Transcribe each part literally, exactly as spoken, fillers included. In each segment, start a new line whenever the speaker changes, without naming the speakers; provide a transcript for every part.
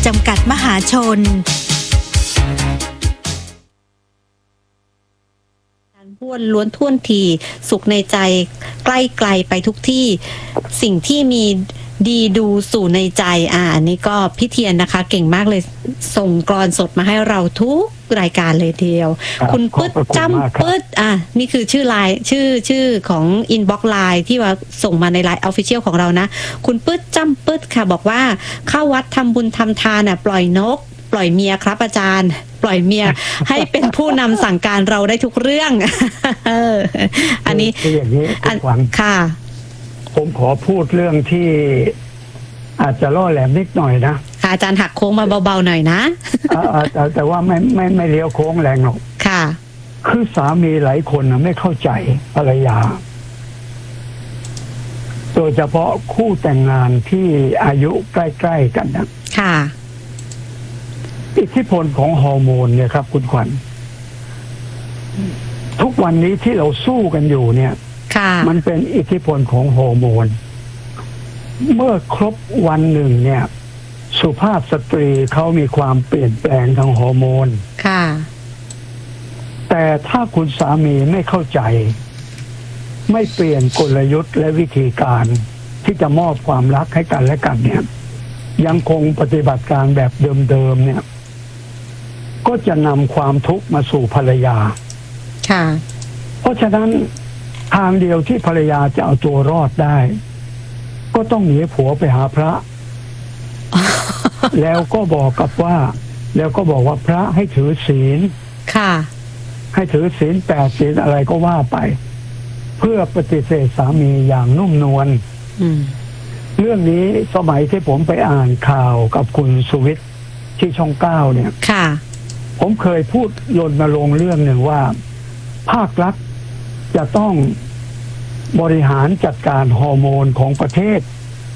จำกัดมหาชนพ้วนล้วนท่วนทีสุขในใจใกล้ไกลไปทุกที่สิ่งที่มีดีดูสู่ในใจอ่าอันนี้ก็พี่เทียนนะคะเก่งมากเลยส่งกลอนสดมาให้เราทุกรายการเลยทีเดียวคุณปึ๊ดจ้ำปึ๊ดอ่ะนี่คือชื่อไลน์ชื่อชื่อของอินบ็อกซ์ไลน์ที่ว่าส่งมาในไลน์ออฟฟิเชียลของเรานะคุณปึ๊ดจ้ำปึ๊ดค่ะบอกว่าเข้าวัดทำบุญทำทานอ่ะปล่อยนกปล่อยเมียครับอาจารย์ปล่อยเมียให้เป็นผู้นำสั่งการเราได้ทุกเรื่องอันนี้
คืออย่างนี้คุณขวัญ
ค่ะ
ผมขอพูดเรื่องที่อาจจะล่อแหลมนิดหน่อยนะ
ค่ะอาจารย์หักโค้งมาเบาๆหน่อยนะ
แต่แต่ว่าไม่ไม่ไม่เลี้ยวโค้งแรงหรอก
ค่ะ
คือสามีหลายคนนะไม่เข้าใจภรรยาโดยเฉพาะคู่แต่งงานที่อายุใกล้ๆกันนะ
ค่ะ
อิทธิพลของฮอร์โมนเนี่ยครับคุณขวัญทุกวันนี้ที่เราสู้กันอยู่เนี่ยมันเป็นอิทธิพลของฮอร์โมนเมื่อครบวันหนึ่งเนี่ยสุภาพสตรีเขามีความเปลี่ยนแปลงทางฮอร์โมน
ค่ะ
แต่ถ้าคุณสามีไม่เข้าใจไม่เปลี่ยนกลยุทธ์และวิธีการที่จะมอบความรักให้กันและกันเนี่ยยังคงปฏิบัติการแบบเดิมๆเนี่ยก็จะนำความทุกข์มาสู่ภรรยา
ค่ะ
เพราะฉะนั้นทางเดียวที่ภรรยาจะเอาตัวรอดได้ก็ต้องหนีผัวไปหาพระ แล้วก็บอกกับว่าแล้วก็บอกว่าพระให้ถือศีล
ค่ะ
ให้ถือศีลแปดศีลอะไรก็ว่าไปเพื่อปฏิเสธสามีอย่างนุ่มนวลเรื่องนี้สมัยที่ผมไปอ่านข่าวกับคุณสุวิทย์ที่ช่องเก้าเนี่ย
ค่ะ
ผมเคยพูดรณรงค์เรื่องหนึ่งว่าภาครัฐจะต้องบริหารจัดการฮอร์โมนของประเทศ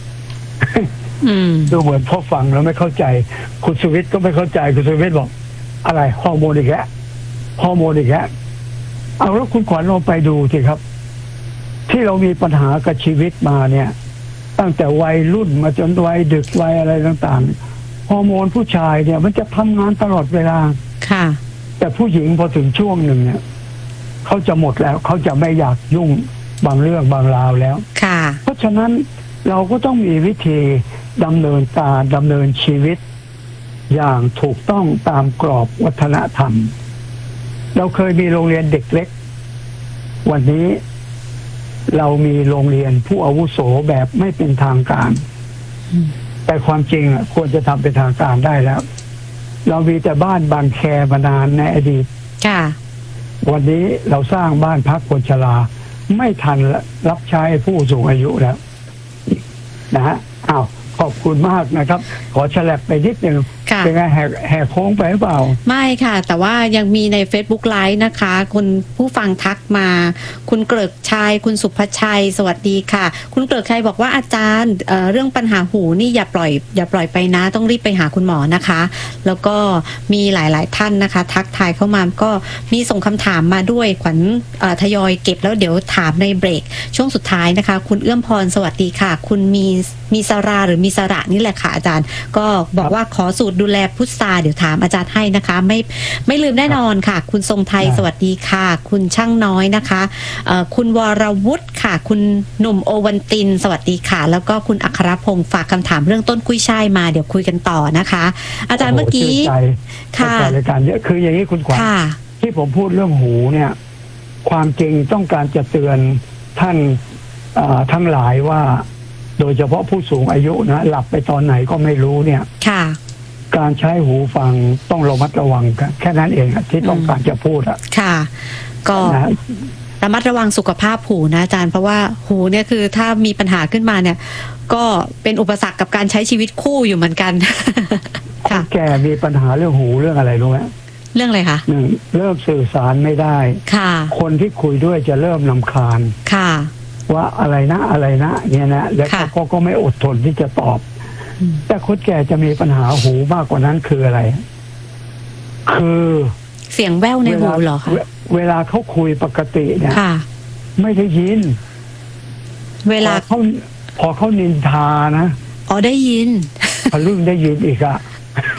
ดูเหมือนพอฟังแล้วไม่เข้าใจคุณสุวิทย์ก็ไม่เข้าใจคุณสุวิทย์บอกอะไรฮอร์โมนอีกแล้วฮอร์โมนอีกแล้วเอาแล้วคุณขวัญลองไปดูสิครับที่เรามีปัญหากับชีวิตมาเนี่ยตั้งแต่วัยรุ่นมาจนวัยดึกวัยอะไรต่างๆฮอร์โมนผู้ชายเนี่ยมันจะทำงานตลอดเวลา
ค่ะ
แต่ผู้หญิงพอถึงช่วงหนึ่งเนี่ยเขาจะหมดแล้วเขาจะไม่อยากยุ่งบางเรื่องบางราวแล้ว
ค่ะ
เพราะฉะนั้นเราก็ต้องมีวิธีดำเนินการดำเนินชีวิตอย่างถูกต้องตามกรอบวัฒนธรรมเราเคยมีโรงเรียนเด็กเล็กวันนี้เรามีโรงเรียนผู้อาวุโสแบบไม่เป็นทางการแต่ความจริงควรจะทำเป็นทางการได้แล้วเรามีแต่บ้านบางแคมานานในอดีตวันนี้เราสร้างบ้านพักคนชราไม่ทันรับใช้ผู้สูงอายุแล้วนะฮะอ้าวขอบคุณมากนะครับขอแฉลบไปนิดนึงเป็นไงแหกแหกโค้งไปหรือเปล่า
ไม่ค่ะแต่ว่ายังมีใน Facebook Live นะคะคุณผู้ฟังทักมาคุณเกริกชัยคุณสุภชัยสวัสดีค่ะคุณเกริกชัยบอกว่าอาจารย์ เอ่อ เรื่องปัญหาหูนี่อย่าปล่อยอย่าปล่อยไปนะต้องรีบไปหาคุณหมอนะคะแล้วก็มีหลายๆท่านนะคะทักทายเข้ามาก็มีส่งคำถามมาด้วยขวัญทยอยเก็บแล้วเดี๋ยวถามในเบรกช่วงสุดท้ายนะคะคุณเอื้อมพรสวัสดีค่ะคุณมีมีสราหรือมีสระนี่แหละค่ะอาจารย์ก็บอกว่าขอสูตรดูแลพุทราเดี๋ยวถามอาจารย์ให้นะคะไม่ไม่ลืมแน่นอนค่ะคุณทรงไทยสวัสดีค่ะคุณช่างน้อยนะคะคุณวรวุฒิค่ะคุณหนุ่มโอวันตินสวัสดีค่ะแล้วก็คุณอัครพงศ์ฝากคำถามเรื่องต้นกุ้ยช่ายมาเดี๋ยวคุยกันต่อนะคะอาจารย์เมื่อกี้
ค่ะรายการเยอะคืออย่างนี้คุณขวัญที่ผมพูดเรื่องหูเนี่ยความจริงต้องการจะเตือนท่านทั้งหลายว่าโดยเฉพาะผู้สูงอายุนะหลับไปตอนไหนก็ไม่รู้เนี่ย
ค่ะ
การใช้หูฟังต้องระมัดระวังกันแค่นั้นเองที่ต้องการจะพูดอ่ะ
ค่ะก็ระมัดระวังสุขภาพหูนะอาจารย์เพราะว่าหูเนี่ยคือถ้ามีปัญหาขึ้นมาเนี่ยก็เป็นอุปสรรคกับการใช้ชีวิตคู่อยู่เหมือนกัน
ค่ะแกมีปัญหาเรื่องหูเรื่องอะไรรู้ไหม
เรื่องอะไรคะ
หนึ่งเริ่มสื่อสารไม่ได้
ค่ะ
คนที่คุยด้วยจะเริ่มรำคาญ
ค่ะ
ว่าอะไรนะอะไรนะเนี่ยนะแล้วเขาก็ไม่อดทนที่จะตอบแต่คนแก่จะมีปัญหาหูมากกว่านั้นคืออะไรคือ
เสียงแว่วในหูเหรอคะ
เวลาเขาคุยปกติเนี่ยไม่ได้ยิน
เวลา
เขาพอเขานินทานะ
อ๋อได้ยิน
พอรุ่งได้ยินอีกอะ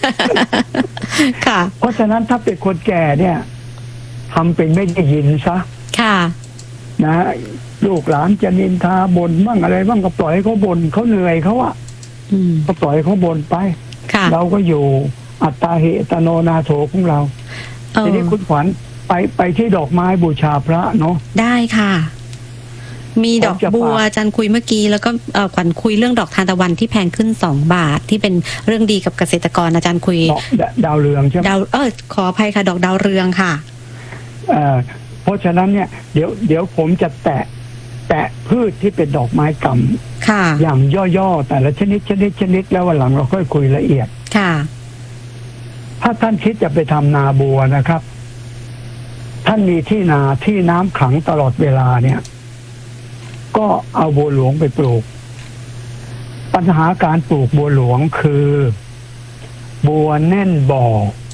ค่ะ
เพราะฉะนั้นถ้าเป็นคนแก่เนี่ยทำเป็นไม่ได้ยินซะ
ค่ะ
นะลูกหลานจะนินทาบ่นบ้างอะไรบ้างก็ปล่อยให้เขาบ่นเขาเหนื่อยเขาอะ
อืม
ก็ปล่อยให้เขาบ่นไป
ค่ะ
เราก็อยู่อัตตาหิตโนนาโถของเรา
เออ
ทีนี้คุณขวัญไปไปที่ดอกไม้บูชาพระเนาะ
ได้ค่ะ มีดอก
ผมจะ
บัว
ฝาก
อาจารย์คุยเมื่อกี้แล้วก็เอ่อขวัญคุยเรื่องดอกทานตะวันที่แพงขึ้นสองบาทที่เป็นเรื่องดีกับเกษตรกรอาจารย์คุย
ดอกดดาวเรืองใช่ไหม
ดาวเออขออภัยค่ะดอกดาวเรืองค่ะ
เอ่อเพราะฉะนั้นเนี่ยเดี๋ยวเดี๋ยวผมจะแตะแตะพืชที่เป็นดอกไม้กำ
ค่ะ
อย่างย่อๆแต่ละชนิดชนิดชนิดแล้ววันหลังเราค่อยคุยละเอียด
ค่ะ
ถ้าท่านคิดจะไปทำนาบัวนะครับ ท่านมีที่นาที่น้ำขังตลอดเวลาเนี่ย ก็เอาบัวหลวงไปปลูก ปัญหาการปลูกบัวหลวงคือ บัวแน่นบ่อ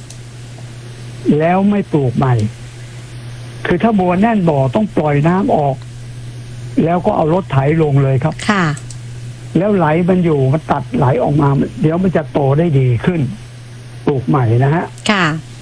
แล้วไม่ปลูกใหม่ คือถ้าบัวแน่นบ่อต้องปล่อยน้ำออก แล้วก็เอารถไถลงเลยครับ
ค่ะ
แล้วไหลมันอยู่มันตัดไหลออกมา เดี๋ยวมันจะโตได้ดีขึ้น ปลูกใหม่นะฮะ
ค่ะ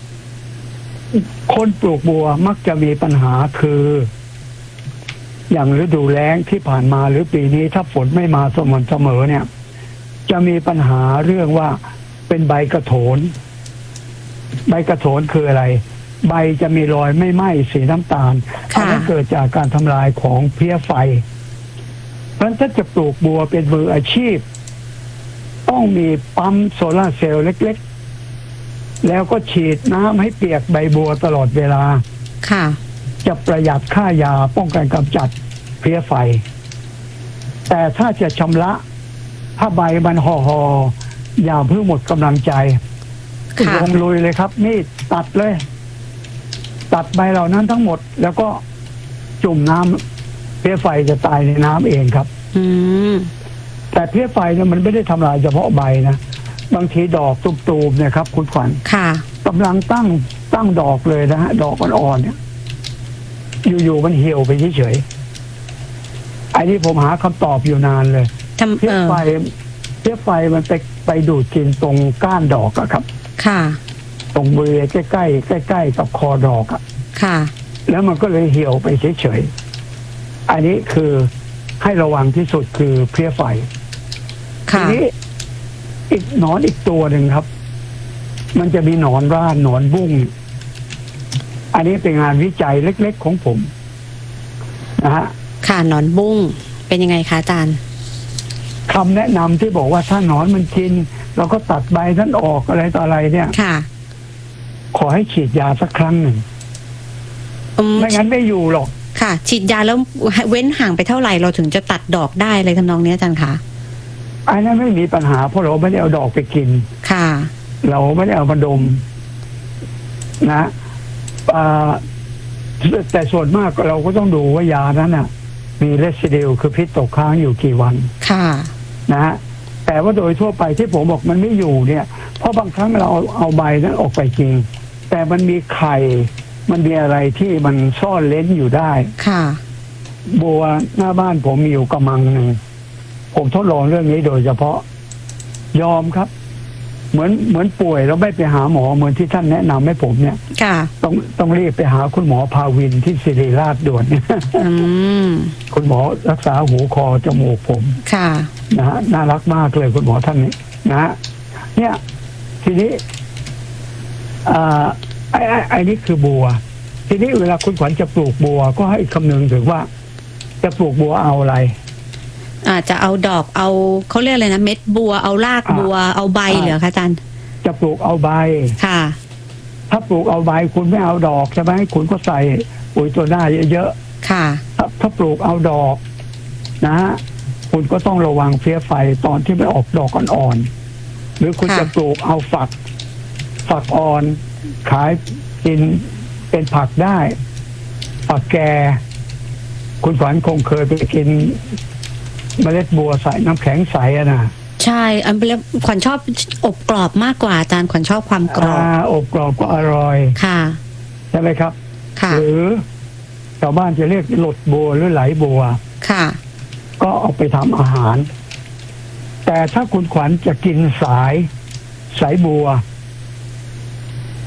คนปลูกบัวมักจะมีปัญหาคือ อย่างฤดูแล้งที่ผ่านมาหรือปีนี้ถ้าฝนไม่มาสม่ำเสมอเนี่ย จะมีปัญหาเรื่องว่าเป็นใบกระโถน ใบกระโถนคืออะไร ใบจะมีรอยไม่ไหม้สีน้ำตาล
ค่ะ
อันนั้นเกิดจากการทำลายของเพลี้ยไฟ เพราะฉะนั้นถ้าจะปลูกบัวเป็นมืออาชีพ ต้องมีปั๊มโซลาร์เซลล์เล็กๆ แล้วก็ฉีดน้ำให้เปียกใบบัวตลอดเวลา
ค่ะ
จะประหยัดค่ายาป้องกันกำจัดเพลี้ยไฟ แต่ถ้าจะชำระถ้าใบมันห่อหออย่าเพิ่งหมดกำลังใจ
ค่ะ
ลงลุยเลยครับ นี่ตัดเลย ตัดใบเหล่านั้นทั้งหมด แล้วก็จุ่มน้ำเพลี้ยไฟจะตายในน้ำเองครับ
อืม
แต่เพลี้ยไฟเนี่ยมันไม่ได้ทำลายเฉพาะใบนะบางทีดอกตูมๆเนี่ยครับคุณขวัญ
ค่ะ
กำลังตั้งตั้งดอกเลยนะฮะดอกอ่อนๆเนี่ย อยู่ๆมันเหี่ยวไปเฉยๆไอ้นี่ผมหาคำตอบอยู่นานเลย
ทำ
เพี้
เอย อ
ไฟเพี้ยไฟมันไปไปดูดกินตรงก้านดอกอะครับ
ค่ะ
ตรงบริเวณใกล้ๆใกล้ๆกับคอดอกอะ
ค่ะ
แล้วมันก็เลยเหี่ยวไปเฉยๆอันนี้คือให้ระวังที่สุดคือเพี้ยไฟที
ค่ะ
นี้อีกหนอนอีกตัวหนึ่งครับ มันจะมีหนอนร่านหนอนบุ้ง อันนี้เป็นงานวิจัยเล็กๆของผมนะฮะ
ค่ะหนอนบุ้งเป็นยังไงคะอาจารย์
คำแนะนำที่บอกว่าถ้าหนอนมันกิน เราก็ตัดใบนั้นออกอะไรต่ออะไรเนี่ย
ค่ะ
ขอให้ฉีดยาสักครั้งหนึ่ง
อืม
ไม่งั้นไม่อยู่หรอก
ค่ะ ฉีดยาแล้วเว้นห่างไปเท่าไหร่เราถึงจะตัดดอกได้เลยทำนองนี้อาจารย์คะ
อันนั้นไม่มีปัญหาเพราะเราไม่ได้เอาดอกไปกิน
ค่ะ
เราไม่ได้เอามาดมนะอ่าแต่ส่วนมากเราก็ต้องดูว่ายานั้นน่ะ มีเรซิดิวคือพิษตกค้างอยู่กี่วัน
ค่ะ
นะฮะแต่ว่าโดยทั่วไปที่ผมบอกมันไม่อยู่เนี่ย เพราะบางครั้งเราเอาเอาใบนั้นออกไปจริง แต่มันมีไข่มันมีอะไรที่มันซ่อนเล้นอยู่ได้
ค่ะ
บัวหน้าบ้านผมมีอยู่กระมังหนึ่งผมทดลองเรื่องนี้โดยเฉพาะยอมครับ เหมือนเหมือนป่วยแล้วไม่ไปหาหมอเหมือนที่ท่านแนะนำให้ผมเนี่ย
ค่ะ
ต้องต้องรีบไปหาคุณหมอภาวินที่ศิริราชด่วน
อืม
คุณหมอรักษาหูคอจมูกผม
ค่ะ
นะฮะน่ารักมากเลยคุณหมอท่านนี้นะฮะเนี่ย ทีนี้อ่าไอ้ไอ้ไอ้นี่คือบัว ทีนี้เวลาคุณขวัญจะปลูกบัวก็ให้คำนึงถึงว่า จะปลูกบัวเอาอะไร
อาจจะเอาดอกเอาเขาเรียกอะไรนะเม็ดบัวเอารากบัวเอาใบเหรอคะอาจารย์
จะปลูกเอาใบ
ค่ะ
ถ้าปลูกเอาใบคุณไม่เอาดอกใช่ไหมคุณก็ใส่ปุ๋ยตัวหน้าเยอะ
ค่ะ
ๆถ้าถ้าปลูกเอาดอกนะฮะคุณก็ต้องระวังเพลี้ยไฟตอนที่มันออกดอกอ่อนๆหรือคุณ
ค่ะ
จะปลูกเอาฝัก ฝักอ่อน ขายกินเป็นผักได้ ฝักแก่คุณขวัญคงเคยไปกินเมล็ดบัวใส่น้ำแข็งใสอะนะ
ใช่อันเป็นขวัญชอบอบกรอบมากกว่าอาจารย์ขวัญชอบความกรอบ
อ่าอบกรอบก็อร่อย
ค่ะ
ใช่ไหมครับ
ค่ะ
หรือชาวบ้านจะเรียกหลดบัวหรือไหลบัว
ค่ะ
ก็เอาไปทำอาหาร แต่ถ้าคุณขวัญจะกินสายสายบัว คุณ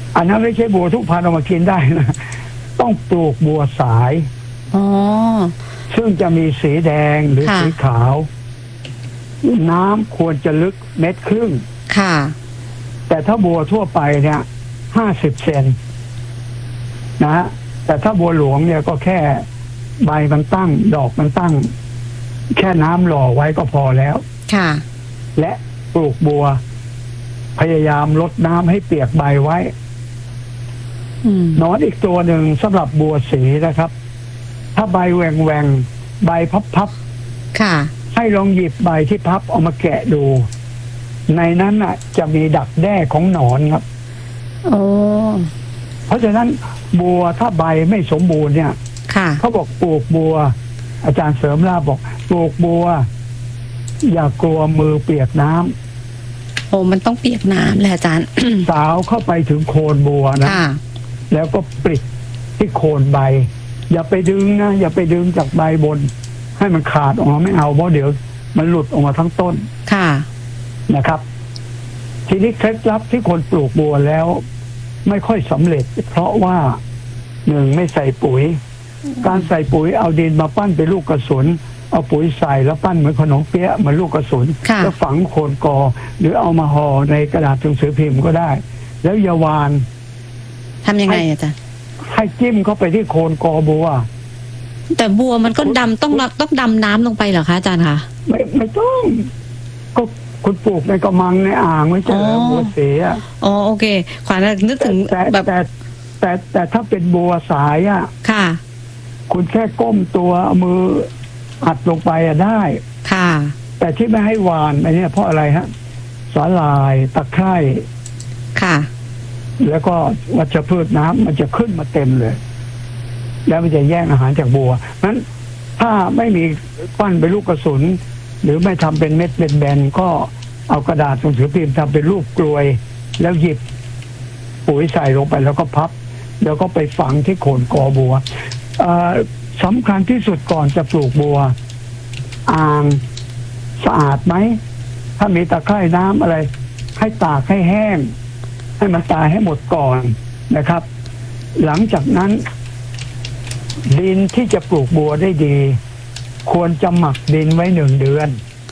อันนั้นไม่ใช่บัวทุกพันธุ์เอามากินได้นะต้องปลูกบัวสาย
อ๋อ
ซึ่งจะมีสีแดงหรือ
ค่ะ
สีขาว น้ำควรจะลึกเม็ดครึ่ง
ค่ะ
แต่ถ้าบัวทั่วไปเนี่ยห้าสิบเซนนะฮะแต่ถ้าบัวหลวงเนี่ยก็แค่ใบมันตั้ง ดอกมันตั้ง แค่น้ำหล่อไว้ก็พอแล้ว
ค่ะ
และปลูกบัว พยายามลดน้ำให้เปียกใบไว้
อืม
หนอนอีกตัวหนึ่งสำหรับบัวสีนะครับ ถ้าใบแหวงแหวงใบพับพับ
ค่ะ
ให้ลองหยิบใบที่พับเอามาแกะดู ในนั้นน่ะ จะมีดักแด้ของหนอนครับ
โอ้
เพราะฉะนั้นบัวถ้าใบไม่สมบูรณ์เนี่ย
ค่ะ
เขาบอกปลูกบัว อาจารย์เสริมลาบบอกปลูกบัว อย่ากลัวมือเปียกน้ำ
โอ้มันต้องเปียกน้ำเลยอาจารย์
สาวเข้าไปถึงโคนบัวนะ
ค่ะ
แล้วก็ปลิดที่โคนใบ อย่าไปดึงนะอย่าไปดึงจากใบบน ให้มันขาดออกมาไม่เอาเพราะเดี๋ยว มันหลุดออกมาทั้งต้น
ค่ะ
นะครับ ทีนี้เคล็ดลับที่คนปลูกบัวแล้ว ไม่ค่อยสำเร็จ เพราะว่าหนึ่งไม่ใส่ปุ๋ย การใส่ปุ๋ยเอาดินมาปั้นเป็นลูกกระสุน เอาปุ๋ยใส่แล้วปั้นเหมือนขนมเปี๊ยะเหมือนลูกกระสุน
ค่ะ
แล้วฝังโคนกอ หรือเอามาห่อในกระดาษหนังสือพิมพ์ก็ได้ แล้วอยาวาน
ทำยังไงอาจารย์
ให้จิ้มเข้าไปที่โคนกอบัว
แต่บัวมันก็ดำต้องต้องดำน้ำลงไปเหรอคะอาจารย์คะ
ไม่ไม่ต้อง ก็คุณปลูกในกระมังในอ่างไม่ใช่เหรอ
อ๋อ
บัวเสีย
อ๋อโอเค ขวัญนึกถึง
แต่
แบบ
แต่แต่แต่ถ้าเป็นบัวสายอ่ะ
ค่ะ
คุณแค่ก้มตัวเอามืออัดลงไปอะได้
ค่ะ
แต่ที่ไม่ให้หวานอันนี้เพราะอะไรฮะสาลายตะไคร่
ค่ะ
แล้วก็วัชพืชน้ำมันจะขึ้นมาเต็มเลย แล้วมันจะแย่งอาหารจากบัวนั้นถ้าไม่มีปั้นเป็นลูกกระสุน หรือไม่ทำเป็นเม็ดเป็นแบนก็เอากระดาษหนังสือพิมพ์ทำเป็นรูปกลวย แล้วหยิบปุ๋ยใส่ลงไปแล้วก็พับ แล้วก็ไปฝังที่โคนกอบัวเอ่อสำคัญที่สุดก่อนจะปลูกบัว อ่างสะอาดไหม ถ้ามีตะไคร่น้ำอะไร ให้ตากให้แห้ง ให้มันตายให้หมดก่อนนะครับ หลังจากนั้น ดินที่จะปลูกบัวได้ดี ควรจะหมักดินไว้หนึ่งเดือน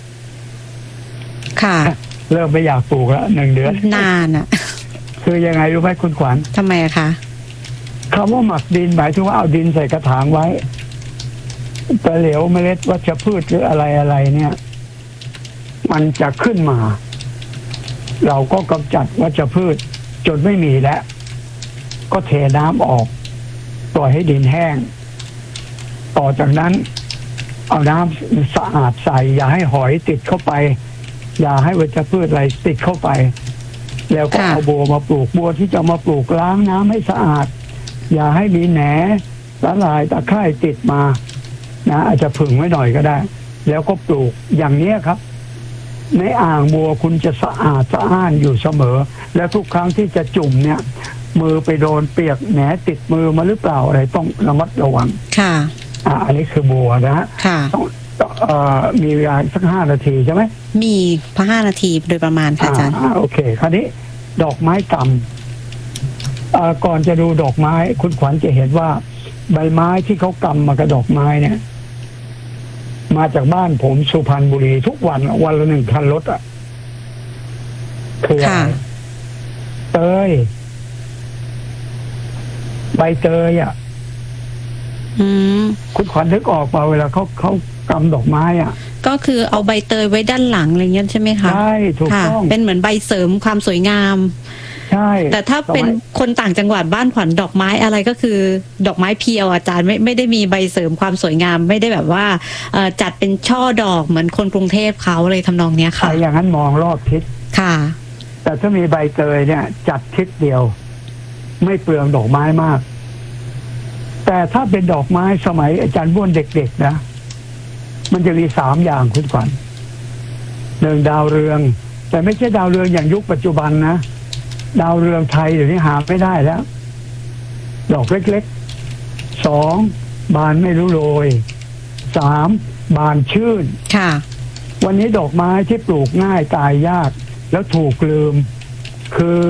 ค่ะ
เริ่มไม่อยากปลูกแล้วหนึ่งเดือน
นานอะ
คือยังไงรู้ไหมคุณขวัญ
ทำไมอะคะ
คำว่าหมักดินหมายถึงว่าเอาดินใส่กระถางไว้แต่เหลวเมล็ดวัชพืชหรืออะไรอะไรเนี่ย มันจะขึ้นมา เราก็กำจัดวัชพืช จนไม่มีแล้ว ก็เทน้ำออกปล่อยให้ดินแห้ง ต่อจากนั้น เอาน้ำสะอาดใส่ อย่าให้หอยติดเข้าไป อย่าให้วัชพืชอะไรติดเข้าไป แล้วก็
ค่ะ
เอาบัวมาปลูกบัวที่จะมาปลูกล้างน้ำให้สะอาด อย่าให้มีแหนสาลายตะไคร่ติดมานะอาจจะผึ่งไว้หน่อยก็ได้ แล้วก็ปลูกอย่างนี้ครับ ในอ่างบัวคุณจะสะอาดสะอ้านอยู่เสมอ และทุกครั้งที่จะจุ่มเนี่ย มือไปโดนเปียกแหนติดมือมาหรือเปล่าอะไรต้องระมัดระวัง
ค่ะ
อ่าอันนี้คือบัวนะฮะ
ค่ะ
ต้องต้องเอ่อมีเวลาสักห้านาทีใช่ไหม
มีพอห้านาทีโดยประมาณค่ะอาจารย์
อ่าโอเค คราวนี้ ดอกไม้กำเอ่อก่อนจะดูดอกไม้ คุณขวัญจะเห็นว่า ใบไม้ที่เขากำมากับดอกไม้เนี่ย มาจากบ้านผมสุพรรณบุรีทุกวันวันละหนึ่งคันรถอ่ะคืออะไร
ค่ะ
เตย ใบเตยอ่ะ
อืม
คุณขวัญนึกออกเปล่าเวลาเขาเขากำดอกไม้อ่ะ
ก็คือเอาใบเตยไว้ด้านหลังอะไรเงี้ยใช่ไหมคะ
ใช่ถูก
ค่ะ
ต้อง
เป็นเหมือนใบเสริมความสวยงาม
ใช่
แต่ถ้าเป็น
ดอกไม้
คนต่างจังหวัดบ้านขวัญดอกไม้อะไรก็คือ ดอกไม้เพียวอาจารย์ไม่ไม่ได้มีใบเสริมความสวยงาม ไม่ได้แบบว่าเอ่อจัดเป็นช่อดอกเหมือนคนกรุงเทพเขาเลยทำนองเนี้ย
ใคร
ค่ะ
อย่างนั้นมองรอบทิศ
ค่ะ
แต่ถ้ามีใบเตยเนี่ย จัดทิศเดียว ไม่เปลืองดอกไม้มาก แต่ถ้าเป็นดอกไม้สมัยอาจารย์บ้วนเด็กๆนะ มันจะมีสามอย่างคุณขวัญหนึ่งดาวเรือง แต่ไม่ใช่ดาวเรืองอย่างยุคปัจจุบันนะ ดาวเรืองไทยเดี๋ยวนี้หาไม่ได้แล้ว ดอกเล็กๆสองบานไม่รู้โรยสามบานชื่น
ค่ะ
วันนี้ดอกไม้ที่ปลูกง่ายตายยาก แล้วถูกลืม คือ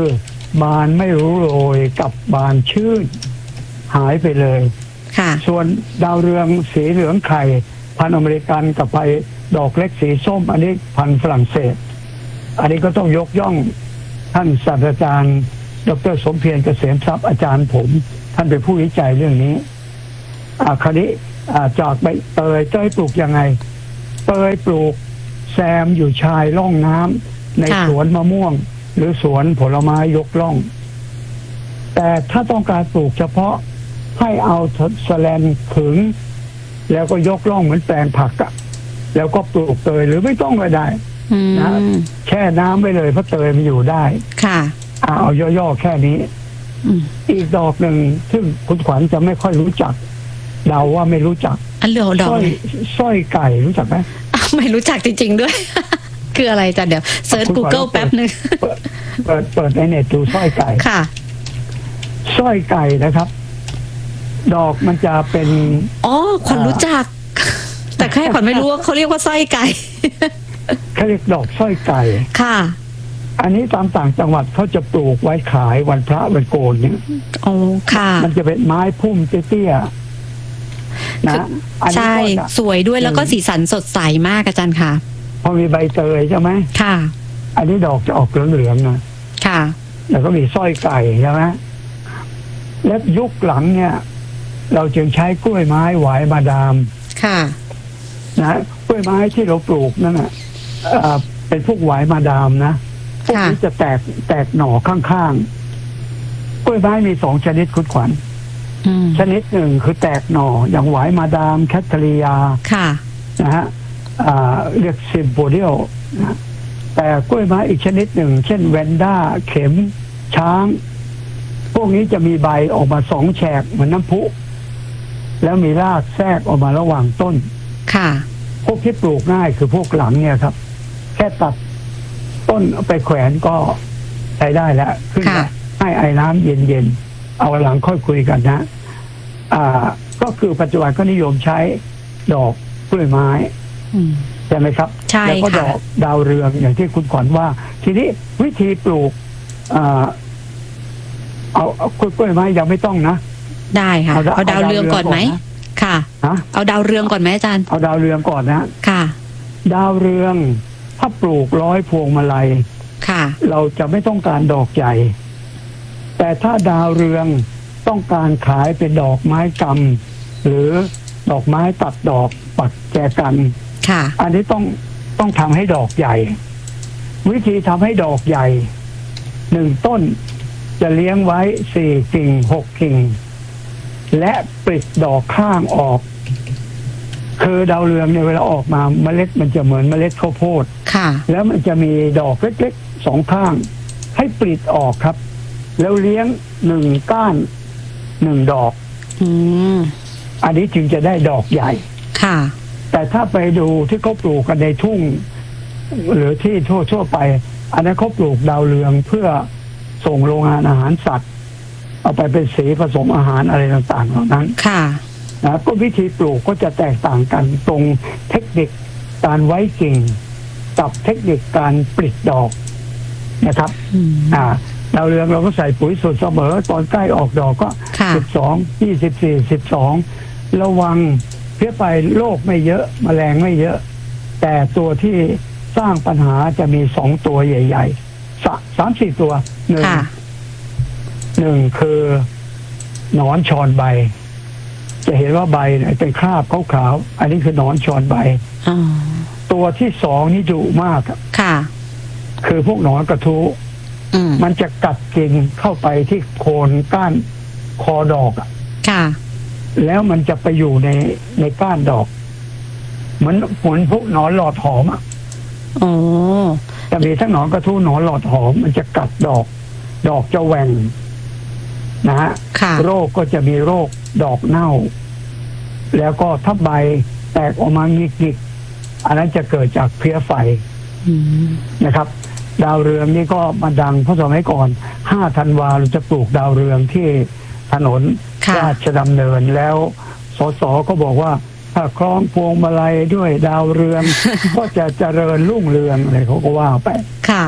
บานไม่รู้โรยกับบานชื่นหายไปเลย
ค่ะ
ส่วนดาวเรืองสีเหลืองไข่พันธุ์อเมริกันกับไปดอกเล็กสีส้มอันนี้พันธุ์ฝรั่งเศส อันนี้ก็ต้องยกย่องท่านศาสตราจารย์ดร.สมเพียรเกษมทรัพย์อาจารย์ผมท่านเป็นผู้วิจัยเรื่องนี้อ่าคราวนี้อ่าจากใบเตยเตยปลูกยังไงเตยปลูกแซมอยู่ชายร่องน้ำใน
ค่ะ
สวนมะม่วง หรือสวนผลไม้ยกร่อง แต่ถ้าต้องการปลูกเฉพาะให้เอาแสแลนขึงแล้วก็ยกร่องเหมือนแปลงผักอะแล้วก็ปลูกเตยหรือไม่ต้องก็ได้
อืม
นะ แช่น้ำไว้เลยเพราะเตยมันอยู่ได้
ค่ะ
อ่าเอาย่อๆแค่นี้
อืม
อีกดอกหนึ่งซึ่งคุณขวัญจะไม่ค่อยรู้จักเดาว่าไม่รู้จัก
อันเหลือดอก
สร้อย
เลย
สร้อยไก่รู้จักไหม
อ้าวไม่รู้จักจริง ๆ ด้วย คืออะไรจ้ะเดี๋ยวเซิร์ช
คุณขวัญ
Google แป๊บนึง
เปิดเปิดเปิดในเน็ตดูสร้อยไก่
ค่ะ
สร้อยไก่นะครับ ดอกมันจะเป็น
อ๋อขวัญรู้จัก แต่แค่ขวัญไม่รู้ว่าเขาเรียกว่าสร้อยไก่
เขาเรียกดอกสร้อยไก่
ค่ะ
อันนี้ตามต่างจังหวัดเขาจะปลูกไว้ขายวันพระวันโกนเนี่ย
อ๋อ ค่ะ
มันจะเป็นไม้พุ่มเตี้ยๆนะอันนี้
ใช่
ก็จะ
สวยด้วยแล้วก็สีสันสดใสมากอาจารย์ค่ะ
พอมีใบเตยใช่ไหม
ค่ะ
อันนี้ดอกจะออกเหลืองๆนะ
ค่ะ
แล้วก็มีสร้อยไก่ใช่ไหมและยุคหลังเนี่ย เราจึงใช้กล้วยไม้หวายมาดาม
ค่ะ
นะกล้วยไม้ที่เราปลูกนั่นน่ะเอ่อเป็นพวกหวายมาดามนะพวกนี้จะแตกแตกหน่อข้างๆกล้วยไม้มีสองชนิดคุณขวัญ
อืม
ชนิดหนึ่งคือแตกหน่ออย่างหวายมาดามแคทเธอรียา
ค่ะ
นะฮะอ่าเรียกซิมโบเดียลนะแต่กล้วยไม้อีกชนิดหนึ่ง เช่นแวนด้าเข็มช้าง พวกนี้จะมีใบออกมาสองแฉกเหมือนน้ำพุแล้วมีรากแทรกออกมาระหว่างต้น
ค่ะ
พวกที่ปลูกง่ายคือพวกหลังเนี่ยครับ แค่ตัดต้นเอาไปแขวนก็ใช้ได้แล้วขึ้นมา
ค่ะ
ให้ไอ้น้ำเย็นๆเอาหลังค่อยคุยกันนะ อ่า ก็คือปัจจุบันก็นิยมใช้ดอกกล้วยไม้
อืม
ใช่ไหมครับ
ใช่
แล้วก็ด
ค่ะ
อกดาวเรืองอย่างที่คุณขวัญว่า ทีนี้วิธีปลูกอ่าเอาเอากล้วยไม้ยังไม่ต้องนะ
ได้ค่ะ
เอาดาว
เอาดาวเรืองก่อนไหม
เอาดาวเรืองก่อนนะ
ค่ะ
ฮะ
เอาดาวเรืองก่อนไหมอาจารย์
เอาดาวเรืองก่อนนะ
ค่ะ
ดาวเรืองถ้าปลูกร้อยพวงมาลัย
ค่ะ
เราจะไม่ต้องการดอกใหญ่ แต่ถ้าดาวเรืองต้องการขายเป็นดอกไม้กำหรือดอกไม้ตัดดอกปักแจกัน
ค่ะ
อันนี้ต้องต้องทำให้ดอกใหญ่ วิธีทำให้ดอกใหญ่หนึ่งต้นจะเลี้ยงไว้สี่กิ่งหกกิ่ง และปลิดดอกข้างออก คือดาวเรืองเนี่ยเวลาออกมาเมล็ดมันจะเหมือนเมล็ดข้าวโพด
ค่ะ
แล้วมันจะมีดอกเล็กๆสองข้าง ให้ปลิดออกครับ แล้วเลี้ยงหนึ่งก้านหนึ่งดอก
อืม
อันนี้จึงจะได้ดอกใหญ่
ค่ะ
แต่ถ้าไปดูที่เขาปลูกกันในทุ่ง หรือที่ทั่วทั่วไป อันนั้นเขาปลูกดาวเรืองเพื่อส่งโรงงานอาหารสัตว์ เอาไปเป็นสีผสมอาหารอะไรต่างๆเหล่านั้น
ค่ะ
นะก็วิธีปลูกก็จะแตกต่างกันตรงเทคนิคการไว้กิ่งกับเทคนิคการปลิดดอกนะครับ
อืม
อ่าดาวเรืองเราก็ใส่ปุ๋ยสูตรเสมอตอนใกล้ออกดอกก็
ค่ะ
สิบสองยี่สิบสี่สิบสองระวังเพี้ยไปโรคไม่เยอะแมลงไม่เยอะ แต่ตัวที่สร้างปัญหาจะมีสองตัวใหญ่ๆสะสามสี่ตัวหนึ่ง
ค่ะ
หนึ่งคือหนอนชอนใบ จะเห็นว่าใบเนี่ยเป็นคราบขาวๆอันนี้คือหนอนชอนใบ
อ๋อ
ตัวที่สองนี่ดุมากอะ
ค่ะ
คือพวกหนอนกระทู้
อืม
มันจะกัดกินเข้าไปที่โคนก้านคอดอกอะ
ค่ะ
แล้วมันจะไปอยู่ในในก้านดอก เหมือนเหมือนพวกหนอนหลอดหอมอะ
อ๋อ
จะมีทั้งหนอนกระทู้หนอนหลอดหอม มันจะกัดดอก ดอกจะแหว่งนะฮะ
ค่ะ
โรคก็จะมีโรคดอกเน่า แล้วก็ถ้าใบแตกออกมาหงิกๆอันนั้นจะเกิดจากเพลี้ยไฟ
อืม
นะครับ ดาวเรืองนี่ก็มาดังเพราะสมัยก่อนห้าธันวาเราจะปลูกดาวเรืองที่ถนน
ค่ะ
ราชดำเนินแล้วสสก็บอกว่าถ้าคล้องพวงมาลัยด้วยดาวเรือง ก็จะเจริญรุ่งเรืองอะไรเขาก็ว่าไป
ค่ะ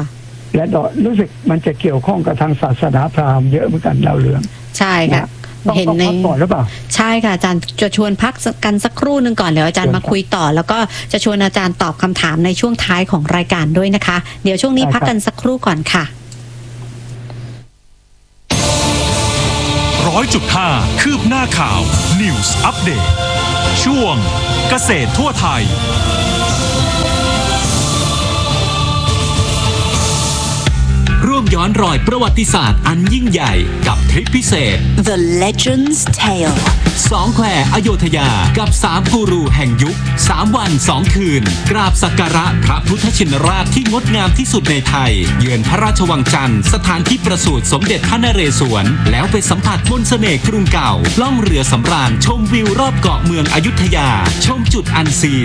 และดอกรู้สึกมันจะเกี่ยวข้องกับทางศาสนาพราหมณ์เยอะเหมือนกันดาวเรือง
ใช่ค่ะ
ต้อง
เห็น
ต้อง
ใน
พักก่อนหรือเปล่า
ใช่ค่ะอาจารย์จะชวนพักกันสักครู่หนึ่งก่อนเดี๋ยวอาจารย์มาคุยต่อ แล้วก็จะชวนอาจารย์ตอบคำถามในช่วงท้ายของรายการด้วยนะคะ เดี๋ยวช่วงนี้พักกันสักครู่ก่อนค่ะ
ร้อยจุดห้าคืบหน้าข่าว News Update ช่วงเกษตรทั่วไทยร่วมย้อนรอยประวัติศาสตร์อันยิ่งใหญ่กับทริปพิเศษ
The Legend's Tale
สองแควอโยธยากับสามกูรูแห่งยุคสามวันสองคืนกราบสักการะพระพุทธชินราชที่งดงามที่สุดในไทยเยือนพระราชวังจันทร์สถานที่ประสูติสมเด็จพระนเรศวรแล้วไปสัมผัสมนต์เสน่ห์กรุงเก่าล่องเรือสำราญชมวิวรอบเกาะเมืองอยุธยาชมจุดอันซีน